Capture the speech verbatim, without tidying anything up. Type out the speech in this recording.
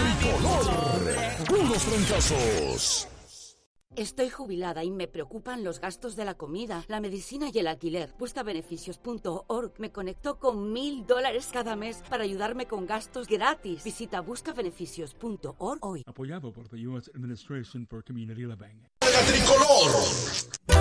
Tricolor. Puros trancazos. Estoy jubilada y me preocupan los gastos de la comida, la medicina y el alquiler. Buscabeneficios punto org me conectó con mil dólares cada mes para ayudarme con gastos gratis. Visita buscabeneficios punto org hoy. Apoyado por the U S Administration for Community Living. Tricolor.